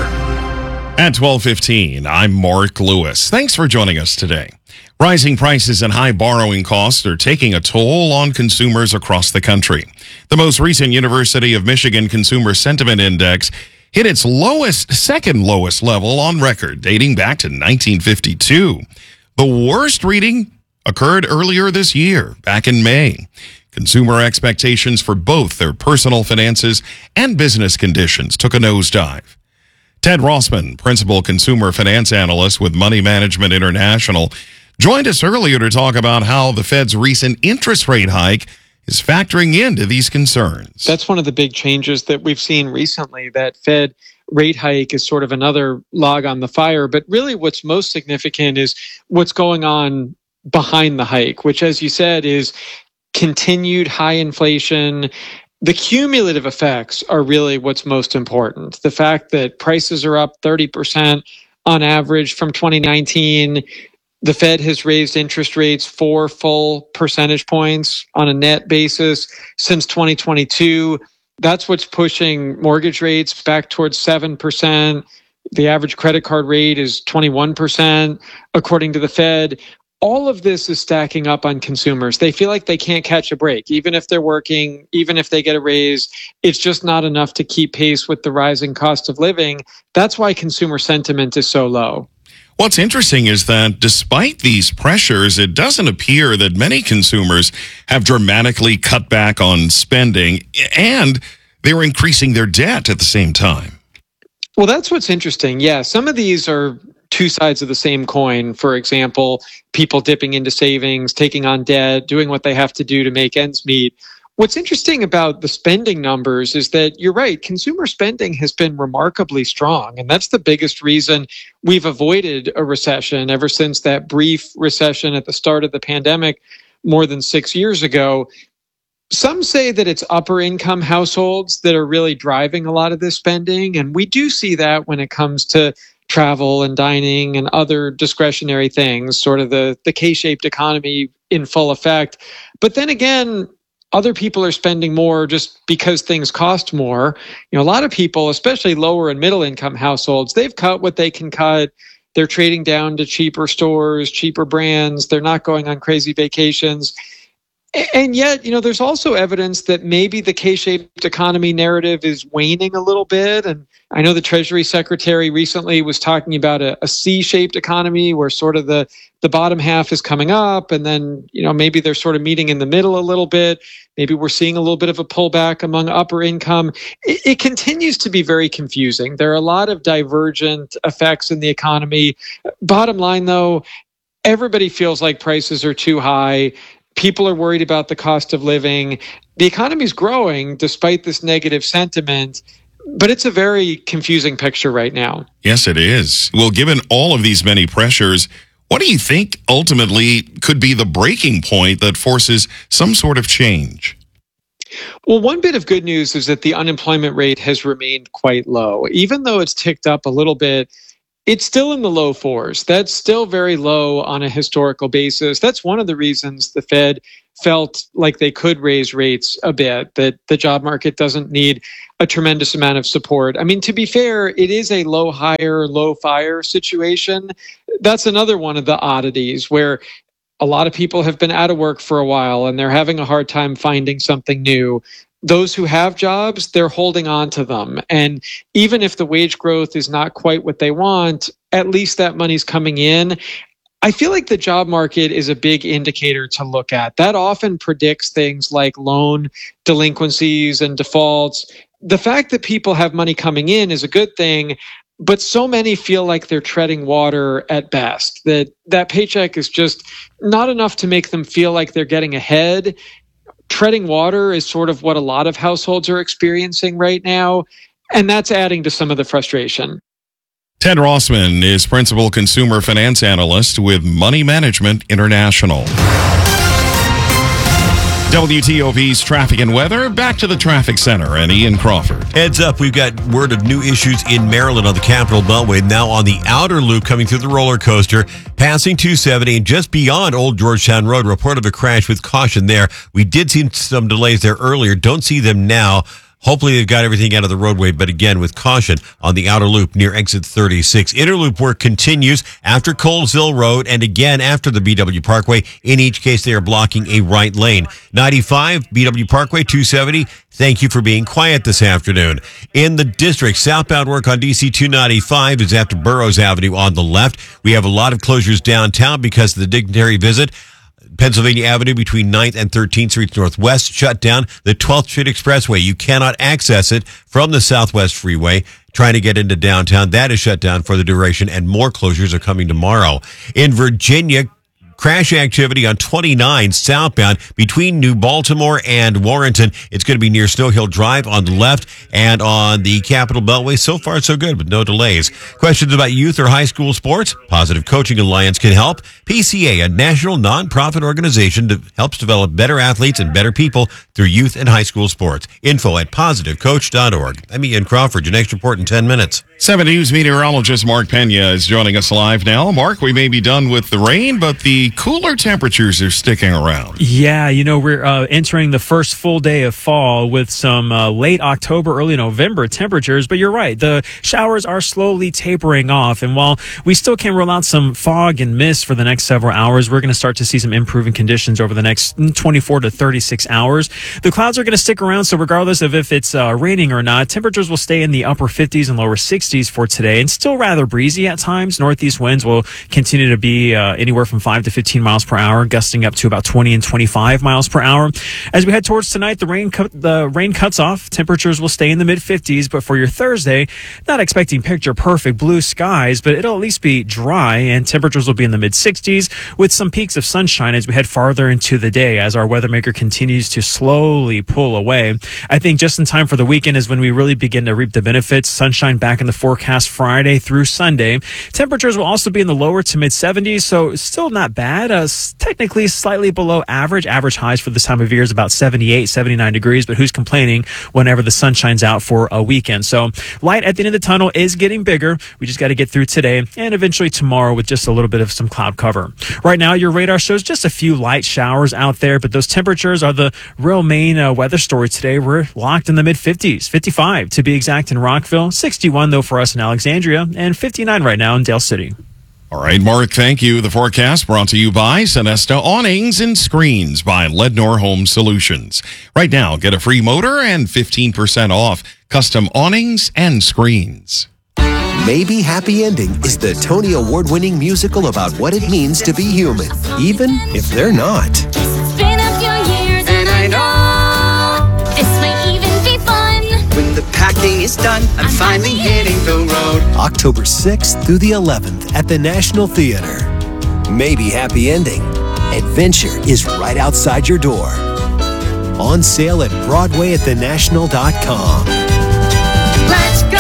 At twelve fifteen, I'm Mark Lewis. Thanks for joining us today. Rising prices and high borrowing costs are taking a toll on consumers across the country. The most recent University of Michigan Consumer Sentiment Index hit its lowest, second lowest level on record, dating back to nineteen fifty-two. The worst reading occurred earlier this year, back in May. Consumer expectations for both their personal finances and business conditions took a nosedive. Ted Rossman, Principal Consumer Finance Analyst with Money Management International, joined us earlier to talk about how the Fed's recent interest rate hike is factoring into these concerns. That's one of the big changes that we've seen recently, that Fed rate hike is sort of another log on the fire. But really what's most significant is what's going on behind the hike, which, as you said, is continued high inflation. The cumulative effects are really what's most important. The fact that prices are up thirty percent on average from twenty nineteen. The Fed has raised interest rates four full percentage points on a net basis since twenty twenty-two. That's what's pushing mortgage rates back towards seven percent. The average credit card rate is twenty-one percent, according to the Fed. All of this is stacking up on consumers. They feel like they can't catch a break. Even if they're working, even if they get a raise, it's just not enough to keep pace with the rising cost of living. That's why consumer sentiment is so low. What's interesting is that despite these pressures, it doesn't appear that many consumers have dramatically cut back on spending, and they're increasing their debt at the same time. Well, that's what's interesting. Yeah, some of these are two sides of the same coin. For example, people dipping into savings, taking on debt, doing what they have to do to make ends meet. What's interesting about the spending numbers is that you're right, consumer spending has been remarkably strong. And that's the biggest reason we've avoided a recession ever since that brief recession at the start of the pandemic more than six years ago. Some say that it's upper income households that are really driving a lot of this spending. And we do see that when it comes to travel and dining and other discretionary things, sort of the, the K-shaped economy in full effect. But then again, other people are spending more just because things cost more. You know, a lot of people, especially lower and middle income households, they've cut what they can cut. They're trading down to cheaper stores, cheaper brands. They're not going on crazy vacations. And yet, you know, there's also evidence that maybe the K-shaped economy narrative is waning a little bit. And I know the Treasury Secretary recently was talking about a, a C-shaped economy where sort of the, the bottom half is coming up. And then, you know, maybe they're sort of meeting in the middle a little bit. Maybe we're seeing a little bit of a pullback among upper income. It, it continues to be very confusing. There are a lot of divergent effects in the economy. Bottom line, though, everybody feels like prices are too high. People are worried about the cost of living. The economy is growing despite this negative sentiment, but it's a very confusing picture right now. Yes, it is. Well, given all of these many pressures, what do you think ultimately could be the breaking point that forces some sort of change? Well, one bit of good news is that the unemployment rate has remained quite low. Even though it's ticked up a little bit, it's still in the low fours. That's still very low on a historical basis. That's one of the reasons the Fed felt like they could raise rates a bit, that the job market doesn't need a tremendous amount of support. I mean, to be fair, it is a low hire, low fire situation. That's another one of the oddities where a lot of people have been out of work for a while and they're having a hard time finding something new. Those who have jobs, they're holding on to them. And even if the wage growth is not quite what they want, at least that money's coming in. I feel like the job market is a big indicator to look at. That often predicts things like loan delinquencies and defaults. The fact that people have money coming in is a good thing, but so many feel like they're treading water at best, that that paycheck is just not enough to make them feel like they're getting ahead. Treading water is sort of what a lot of households are experiencing right now, and that's adding to some of the frustration. Ted Rossman is Principal Consumer Finance Analyst with Money Management International. W T O P's traffic and weather. Back to the traffic center and Ian Crawford. Heads up, we've got word of new issues in Maryland on the Capitol Beltway. Now on the outer loop coming through the roller coaster, passing two seventy and just beyond Old Georgetown Road. Report of a crash with caution there. We did see some delays there earlier. Don't see them now. Hopefully they've got everything out of the roadway, but again, with caution on the outer loop near exit thirty-six. Interloop work continues after Colesville Road and again after the B W Parkway. In each case, they are blocking a right lane. ninety-five, B W Parkway, two seventy. Thank you for being quiet this afternoon. In the district, southbound work on D C two ninety-five is after Burroughs Avenue on the left. We have a lot of closures downtown because of the dignitary visit. Pennsylvania Avenue between ninth and thirteenth Streets Northwest shut down. The twelfth Street Expressway, you cannot access it from the Southwest Freeway. Trying to get into downtown, that is shut down for the duration, and more closures are coming tomorrow. In Virginia, crash activity on twenty-nine southbound between New Baltimore and Warrenton. It's going to be near Snow Hill Drive on the left and on the Capitol Beltway. So far, so good, with no delays. Questions about youth or high school sports? Positive Coaching Alliance can help. P C A, a national nonprofit organization that helps develop better athletes and better people through youth and high school sports. Info at positive coach dot org. I'm Ian Crawford. Your next report in ten minutes. seven News meteorologist Mark Pena is joining us live now. Mark, we may be done with the rain, but the cooler temperatures are sticking around. Yeah, you know, we're uh, entering the first full day of fall with some uh, late October, early November temperatures. But you're right, the showers are slowly tapering off. And while we still can't rule out some fog and mist for the next several hours, we're going to start to see some improving conditions over the next twenty-four to thirty-six hours. The clouds are going to stick around, so regardless of if it's uh, raining or not, temperatures will stay in the upper fifties and lower sixties for today, and still rather breezy at times. Northeast winds will continue to be uh, anywhere from five to fifteen miles per hour, gusting up to about twenty and twenty-five miles per hour. As we head towards tonight, the rain cu- the rain cuts off. Temperatures will stay in the mid fifties, but for your Thursday, not expecting picture perfect blue skies, but it'll at least be dry, and temperatures will be in the mid sixties with some peaks of sunshine as we head farther into the day as our weather maker continues to slowly pull away. I think just in time for the weekend is when we really begin to reap the benefits. Sunshine back in the forecast Friday through Sunday. Temperatures will also be in the lower to mid seventies, so still not bad. Uh, technically slightly below average. Average highs for this time of year is about seventy-eight, seventy-nine degrees, but who's complaining whenever the sun shines out for a weekend? So light at the end of the tunnel is getting bigger. We just got to get through today and eventually tomorrow with just a little bit of some cloud cover. Right now, your radar shows just a few light showers out there, but those temperatures are the real main uh, weather story today. We're locked in the mid fifties, fifty-five to be exact in Rockville, sixty-one though for us in Alexandria, and fifty-nine right now in Dale City. All right, Mark, thank you. The forecast brought to you by Sonesta Awnings and Screens by Lednor Home Solutions. Right now, get a free motor and fifteen percent off custom awnings and screens. Maybe Happy Ending is the Tony Award-winning musical about what it means to be human, even if they're not. Been a few years and I know this might even be fun. When the packing is done, I'm finally hitting the road. October sixth through the eleventh at the National Theater. Maybe Happy Ending. Adventure is right outside your door. On sale at Broadway at the national dot com. Let's go.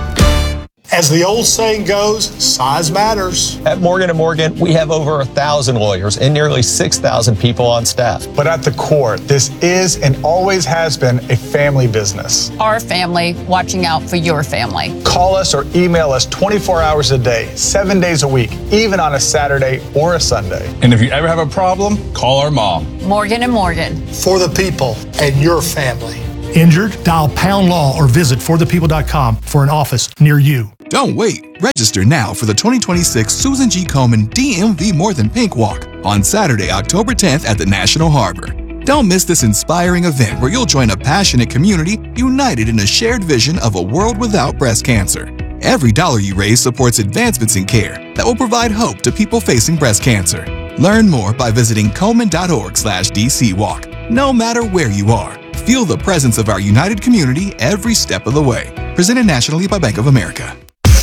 As the old saying goes, size matters. At Morgan and Morgan, we have over a thousand lawyers and nearly six thousand people on staff. But at the core, this is and always has been a family business. Our family watching out for your family. Call us or email us twenty-four hours a day, seven days a week, even on a Saturday or a Sunday. And if you ever have a problem, call our mom. Morgan and Morgan. For the people and your family. Injured? Dial pound law or visit for the people dot com for an office near you. Don't wait. Register now for the twenty twenty-six Susan G. Komen D M V More Than Pink Walk on Saturday, October tenth at the National Harbor. Don't miss this inspiring event where you'll join a passionate community united in a shared vision of a world without breast cancer. Every dollar you raise supports advancements in care that will provide hope to people facing breast cancer. Learn more by visiting Komen.org slash DC Walk. No matter where you are, feel the presence of our united community every step of the way. Presented nationally by Bank of America.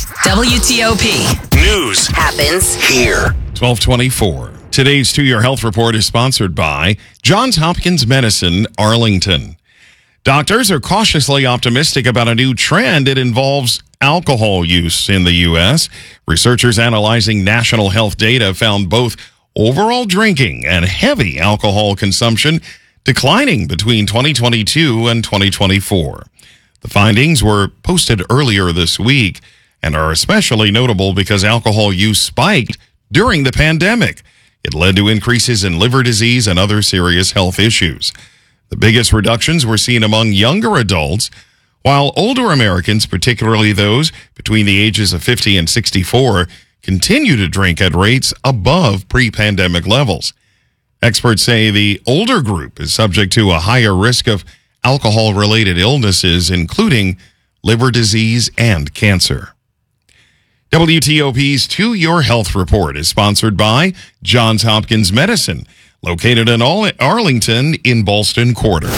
W T O P. News happens here. twelve twenty-four. Today's two-year health report is sponsored by Johns Hopkins Medicine, Arlington. Doctors are cautiously optimistic about a new trend. It involves alcohol use in the U S. Researchers analyzing national health data found both overall drinking and heavy alcohol consumption declining between twenty twenty-two and twenty twenty-four. The findings were posted earlier this week and are especially notable because alcohol use spiked during the pandemic. It led to increases in liver disease and other serious health issues. The biggest reductions were seen among younger adults, while older Americans, particularly those between the ages of fifty and sixty-four, continue to drink at rates above pre-pandemic levels. Experts say the older group is subject to a higher risk of alcohol-related illnesses, including liver disease and cancer. W T O P's two-year health report is sponsored by Johns Hopkins Medicine, located in Arlington in Ballston Quarter.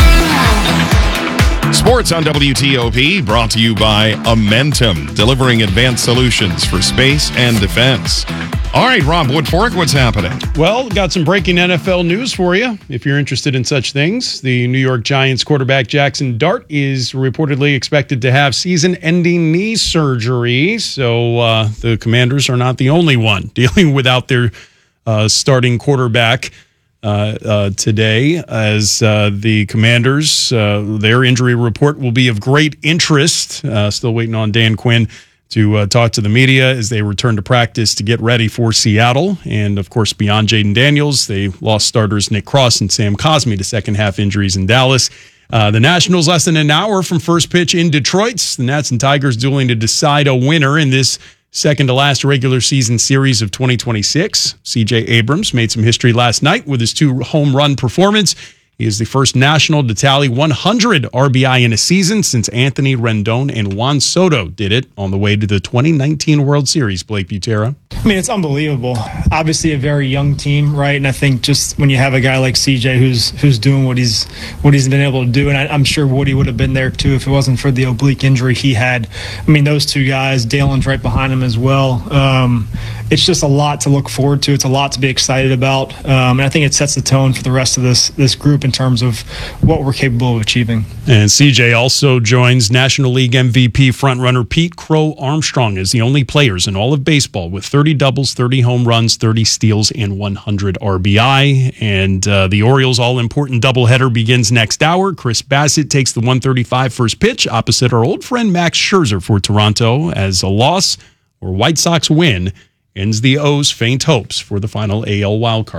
Sports on W T O P brought to you by Amentum, delivering advanced solutions for space and defense. All right, Rob Woodfork, what's happening? Well, got some breaking N F L news for you, if you're interested in such things. The New York Giants quarterback Jackson Dart is reportedly expected to have season-ending knee surgery, so uh, the Commanders are not the only one dealing without their uh, starting quarterback uh, uh, today, as uh, the Commanders, uh, their injury report will be of great interest. Uh, still waiting on Dan Quinn to uh, talk to the media as they return to practice to get ready for Seattle. And, of course, beyond Jaden Daniels, they lost starters Nick Cross and Sam Cosmi to second-half injuries in Dallas. Uh, the Nationals less than an hour from first pitch in Detroit. The Nats and Tigers dueling to decide a winner in this second-to-last regular season series of twenty twenty-six. C J Abrams made some history last night with his two-home run performance. He is the first National to tally one hundred R B I in a season since Anthony Rendon and Juan Soto did it on the way to the twenty nineteen World Series, Blake Butera. I mean, it's unbelievable. Obviously a very young team, right? And I think just when you have a guy like C J who's who's doing what he's what he's been able to do, and I, I'm sure Woody would have been there too if it wasn't for the oblique injury he had. I mean, those two guys, Dalen's right behind him as well. Um, it's just a lot to look forward to. It's a lot to be excited about. Um, and I think it sets the tone for the rest of this this group in terms of what we're capable of achieving. And C J also joins National League M V P frontrunner Pete Crow Armstrong as the only players in all of baseball with thirty doubles, thirty home runs, thirty steals, and one hundred R B I. And uh, the Orioles' all-important doubleheader begins next hour. Chris Bassett takes the one thirty-five first pitch opposite our old friend Max Scherzer for Toronto, as a loss or White Sox win ends the O's' faint hopes for the final A L wildcard.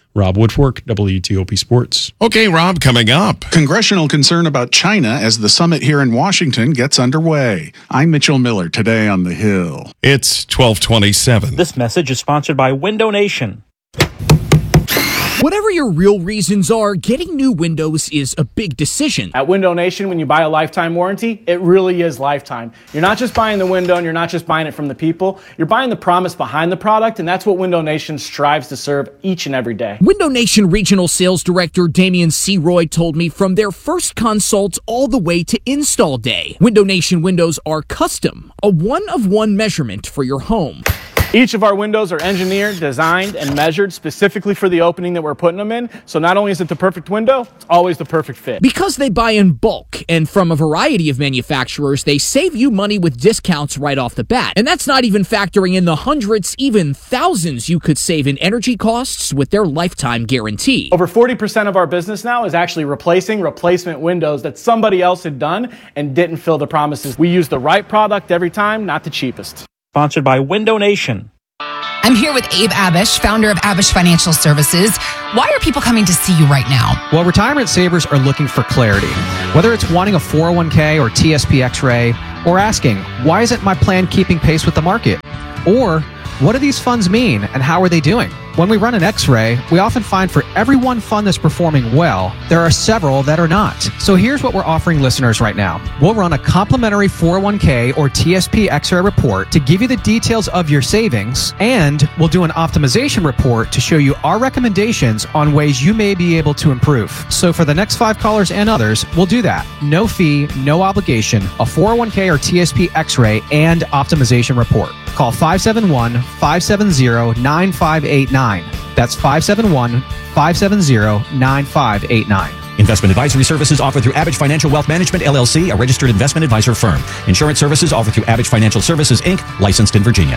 Rob Woodfork, W T O P Sports. Okay, Rob, coming up. Congressional concern about China as the summit here in Washington gets underway. I'm Mitchell Miller, today on The Hill. It's twelve twenty-seven. This message is sponsored by Window Nation. Whatever your real reasons are, getting new windows is a big decision. At Window Nation, when you buy a lifetime warranty, it really is lifetime. You're not just buying the window and you're not just buying it from the people. You're buying the promise behind the product, and that's what Window Nation strives to serve each and every day. Window Nation Regional Sales Director Damian Seroy told me from their first consult all the way to install day, Window Nation windows are custom, a one-of-one measurement for your home. Each of our windows are engineered, designed, and measured specifically for the opening that we're putting them in. So not only is it the perfect window, it's always the perfect fit. Because they buy in bulk and from a variety of manufacturers, they save you money with discounts right off the bat. And that's not even factoring in the hundreds, even thousands you could save in energy costs with their lifetime guarantee. Over forty percent of our business now is actually replacing replacement windows that somebody else had done and didn't fill the promises. We use the right product every time, not the cheapest. Sponsored by Window Nation. I'm here with Abe Abish, founder of Abish Financial Services. Why are people coming to see you right now? Well, retirement savers are looking for clarity. Whether it's wanting a four oh one k or T S P X-ray, or asking, why isn't my plan keeping pace with the market? Or, what do these funds mean and how are they doing? When we run an X-ray, we often find for every one fund that's performing well, there are several that are not. So here's what we're offering listeners right now. We'll run a complimentary four oh one k or T S P X-ray report to give you the details of your savings, and we'll do an optimization report to show you our recommendations on ways you may be able to improve. So for the next five callers and others, we'll do that. No fee, no obligation, a four oh one k or T S P X-ray and optimization report. Call five seven one, five seven zero, nine five eight nine. That's five seven one, five seven zero, nine five eight nine. Investment advisory services offered through Abish Financial Wealth Management, L L C, a registered investment advisor firm. Insurance services offered through Abish Financial Services, Incorporated, licensed in Virginia.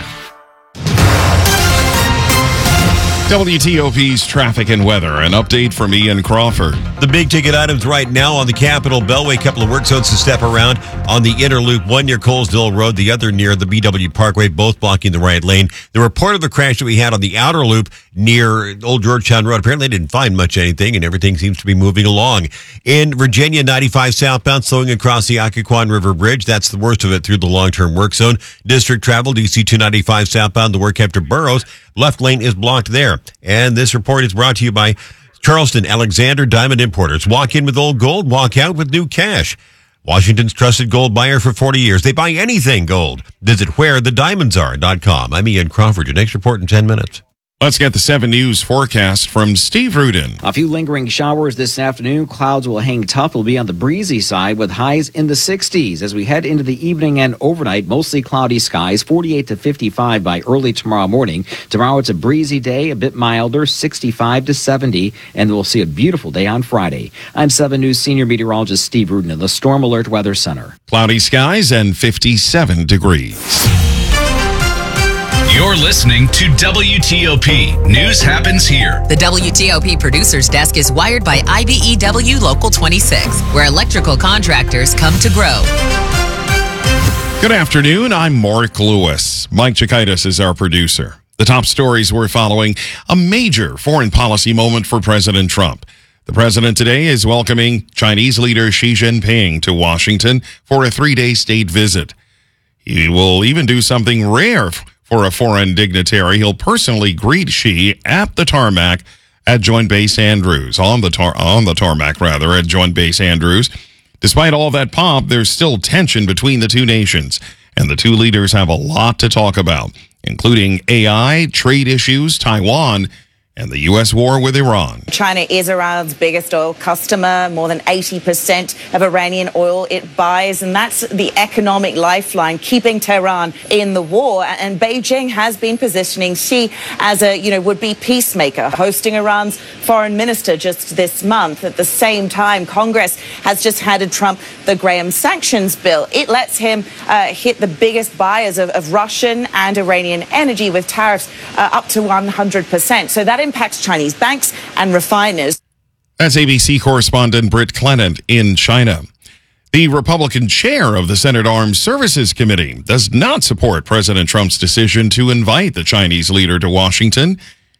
W T O P's traffic and weather. An update from Ian Crawford. The big ticket items right now on the Capitol Beltway, a couple of work zones to step around on the inner loop, one near Colesville Road, the other near the B W Parkway, both blocking the right lane. The report of the crash that we had on the outer loop near Old Georgetown Road, apparently didn't find much anything, and everything seems to be moving along. In Virginia, ninety-five southbound, slowing across the Occoquan River Bridge. That's the worst of it through the long-term work zone. District travel, D C two ninety-five southbound, the work after Burroughs. Left lane is blocked there. And this report is brought to you by Charleston Alexander Diamond Importers. Walk in with old gold, walk out with new cash. Washington's trusted gold buyer for forty years. They buy anything gold. Visit where the diamonds are dot com. I'm Ian Crawford. Your next report in ten minutes. Let's get the seven News forecast from Steve Rudin. A few lingering showers this afternoon. Clouds will hang tough. It'll be on the breezy side with highs in the sixties. As we head into the evening and overnight, mostly cloudy skies, forty-eight to fifty-five by early tomorrow morning. Tomorrow it's a breezy day, a bit milder, sixty-five to seventy, and we'll see a beautiful day on Friday. I'm seven News senior meteorologist Steve Rudin in the Storm Alert Weather Center. Cloudy skies and fifty-seven degrees. You're listening to W T O P. News happens here. The W T O P Producers Desk is wired by I B E W Local twenty-six, where electrical contractors come to grow. Good afternoon. I'm Mark Lewis. Mike Chikaitis is our producer. The top stories we're following: a major foreign policy moment for President Trump. The president today is welcoming Chinese leader Xi Jinping to Washington for a three-day state visit. He will even do something rare for a foreign dignitary. He'll personally greet Xi at the tarmac at Joint Base Andrews, on the tar- on the tarmac rather, at Joint Base Andrews. Despite all that pomp, there's still tension between the two nations, and the two leaders have a lot to talk about, including A I, trade issues, Taiwan, and the U S war with Iran. China is Iran's biggest oil customer, more than eighty percent of Iranian oil it buys, and that's the economic lifeline keeping Tehran in the war. And Beijing has been positioning Xi as a, you know, would-be peacemaker, hosting Iran's foreign minister just this month. At the same time, Congress has just handed Trump the Graham sanctions bill. It lets him uh, hit the biggest buyers of, of Russian and Iranian energy with tariffs uh, up to one hundred percent. So that impacts Chinese banks and refiners. That's A B C correspondent Britt Clement in China. The Republican chair of the Senate Armed Services Committee does not support President Trump's decision to invite the Chinese leader to Washington.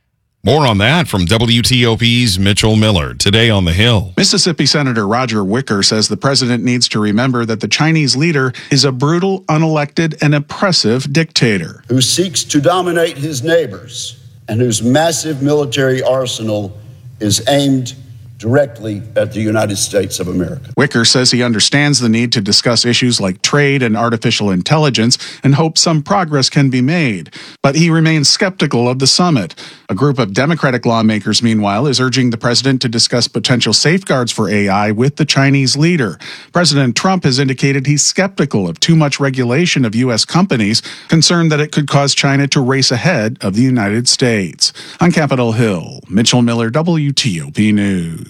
More on that from W T O P's Mitchell Miller today on the Hill. Mississippi Senator Roger Wicker says the president needs to remember that the Chinese leader is a brutal, unelected, and oppressive dictator who seeks to dominate his neighbors and whose massive military arsenal is aimed directly at the United States of America. Wicker says he understands the need to discuss issues like trade and artificial intelligence and hopes some progress can be made. But he remains skeptical of the summit. A group of Democratic lawmakers, meanwhile, is urging the president to discuss potential safeguards for A I with the Chinese leader. President Trump has indicated he's skeptical of too much regulation of U S companies, concerned that it could cause China to race ahead of the United States. On Capitol Hill, Mitchell Miller, W T O P News.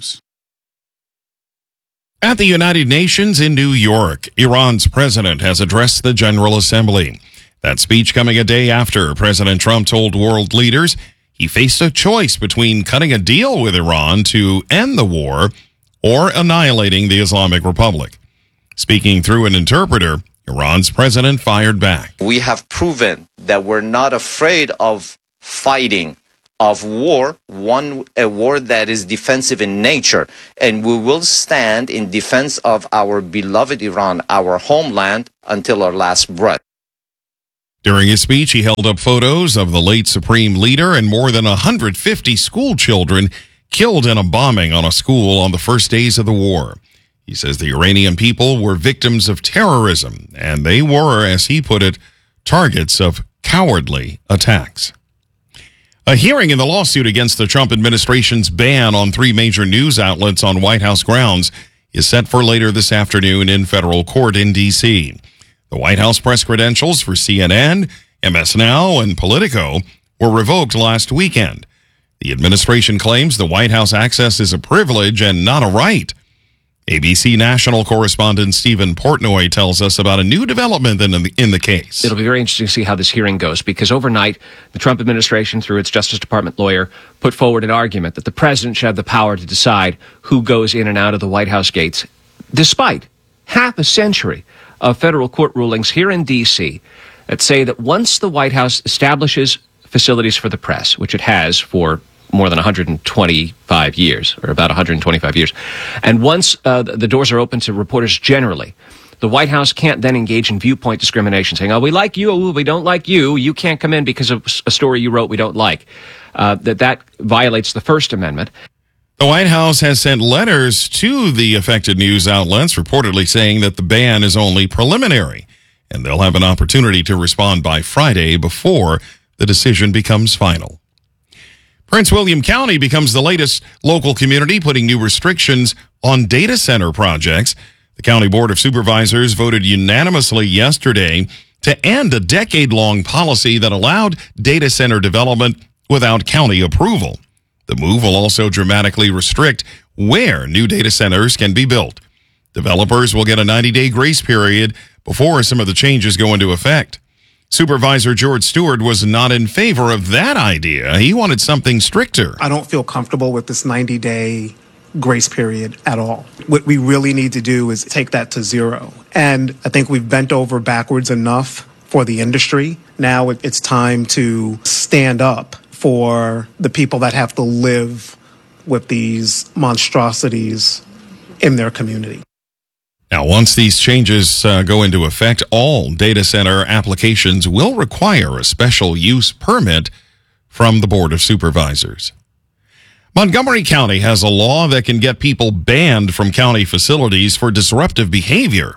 At the United Nations in New York, Iran's president has addressed the General Assembly. That speech coming a day after President Trump told world leaders he faced a choice between cutting a deal with Iran to end the war or annihilating the Islamic Republic. Speaking through an interpreter, Iran's president fired back. We have proven that we're not afraid of fighting, of war, one a war that is defensive in nature, and we will stand in defense of our beloved Iran, our homeland, until our last breath. During his speech, he held up photos of the late Supreme Leader and more than one hundred fifty school children killed in a bombing on a school on the first days of the war. He says the Iranian people were victims of terrorism, and they were, as he put it, targets of cowardly attacks. A hearing in the lawsuit against the Trump administration's ban on three major news outlets on White House grounds is set for later this afternoon in federal court in D C The White House press credentials for C N N, M S Now, and Politico were revoked last weekend. The administration claims the White House access is a privilege and not a right. A B C national correspondent Stephen Portnoy tells us about a new development in the, in the case. It'll be very interesting to see how this hearing goes, because overnight, the Trump administration, through its Justice Department lawyer, put forward an argument that the president should have the power to decide who goes in and out of the White House gates, despite half a century of federal court rulings here in D C that say that once the White House establishes facilities for the press, which it has for more than one hundred twenty-five years, or about one hundred twenty-five years. And once uh, the doors are open to reporters generally, the White House can't then engage in viewpoint discrimination, saying, oh, we like you, oh, we don't like you, you can't come in because of a story you wrote we don't like. Uh, that that violates the First Amendment. The White House has sent letters to the affected news outlets reportedly saying that the ban is only preliminary, and they'll have an opportunity to respond by Friday before the decision becomes final. Prince William County becomes the latest local community putting new restrictions on data center projects. The County Board of Supervisors voted unanimously yesterday to end a decade-long policy that allowed data center development without county approval. The move will also dramatically restrict where new data centers can be built. Developers will get a ninety-day grace period before some of the changes go into effect. Supervisor George Stewart was not in favor of that idea. He wanted something stricter. I don't feel comfortable with this ninety-day grace period at all. What we really need to do is take that to zero. And I think we've bent over backwards enough for the industry. Now it's time to stand up for the people that have to live with these monstrosities in their community. Now, once these changes uh, go into effect, all data center applications will require a special use permit from the Board of Supervisors. Montgomery County has a law that can get people banned from county facilities for disruptive behavior.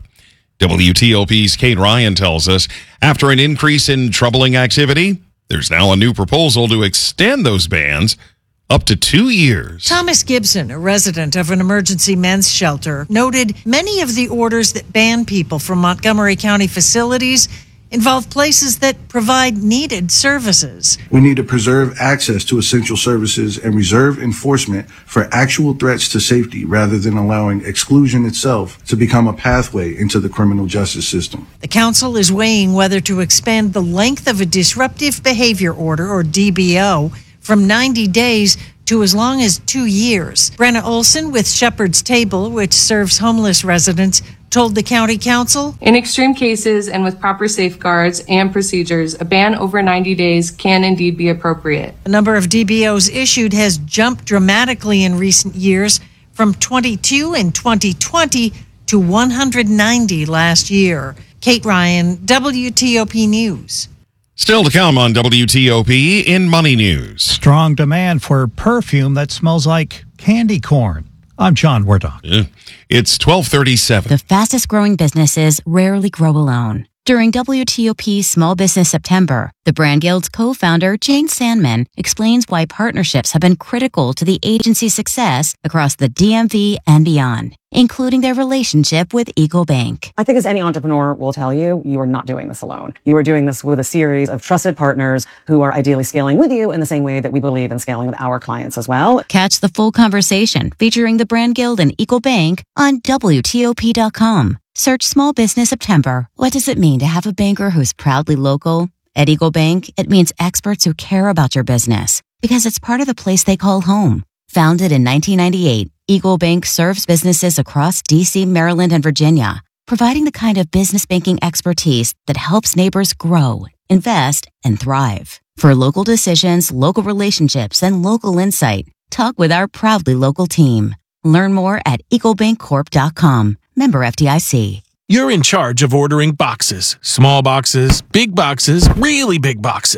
W T O P's Kate Ryan tells us after an increase in troubling activity, there's now a new proposal to extend those bans up to two years. Thomas Gibson, a resident of an emergency men's shelter, noted many of the orders that ban people from Montgomery County facilities involve places that provide needed services. We need to preserve access to essential services and reserve enforcement for actual threats to safety rather than allowing exclusion itself to become a pathway into the criminal justice system. The council is weighing whether to expand the length of a disruptive behavior order, or D B O, from ninety days to as long as two years. Brenna Olson with Shepherd's Table, which serves homeless residents, told the county council, in extreme cases and with proper safeguards and procedures, a ban over ninety days can indeed be appropriate. The number of D B Os issued has jumped dramatically in recent years, from twenty-two in twenty twenty to one hundred ninety last year. Kate Ryan, W T O P News. Still to come on W T O P in Money News. Strong demand for perfume that smells like candy corn. I'm John Wardock. Yeah. It's twelve thirty-seven. The fastest growing businesses rarely grow alone. During W T O P Small Business September, the Brand Guild's co-founder, Jane Sandman, explains why partnerships have been critical to the agency's success across the D M V and beyond, including their relationship with Eagle Bank. I think as any entrepreneur will tell you, you are not doing this alone. You are doing this with a series of trusted partners who are ideally scaling with you in the same way that we believe in scaling with our clients as well. Catch the full conversation featuring the Brand Guild and Eagle Bank on W T O P dot com. Search Small Business September. What does it mean to have a banker who's proudly local? At Eagle Bank, it means experts who care about your business because it's part of the place they call home. Founded in nineteen ninety-eight, Eagle Bank serves businesses across D C, Maryland, and Virginia, providing the kind of business banking expertise that helps neighbors grow, invest, and thrive. For local decisions, local relationships, and local insight, talk with our proudly local team. Learn more at eagle bank corp dot com. Member F D I C. You're in charge of ordering boxes. Small boxes, big boxes, really big boxes.